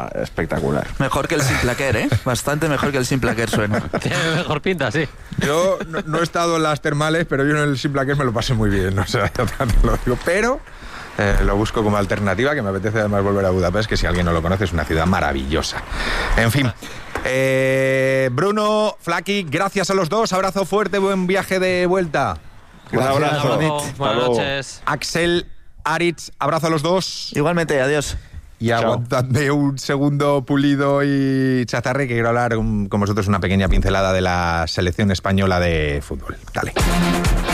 suena espectacular. Mejor que el Simplaquer, ¿eh? Bastante mejor que el Simplaquer suena. Tiene mejor pinta, sí. Yo no he estado en las termales, pero yo en el Simplaquer me lo pasé muy bien, o sea, yo te lo digo, pero lo busco como alternativa, que me apetece además volver a Budapest, que si alguien no lo conoce es una ciudad maravillosa. En fin, Bruno, Flaki, gracias a los dos, abrazo fuerte, buen viaje de vuelta. Un abrazo. Buenas noches. Axel, Aritz, abrazo a los dos. Igualmente, adiós. Y aguantadme un segundo, Pulido y Chazarre, que quiero hablar con vosotros una pequeña pincelada de la selección española de fútbol. Dale.